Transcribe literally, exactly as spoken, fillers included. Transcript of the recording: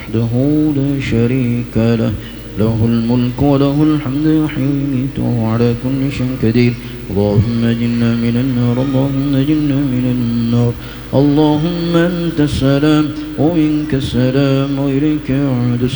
وحده لا شريك له له الملك وله الحمد يحيي ويميت وهو على كل شيء قدير اللهم أجرنا من النار اللهم أجرنا من النار اللهم أنت السلام ومنك السلام وإليك يعود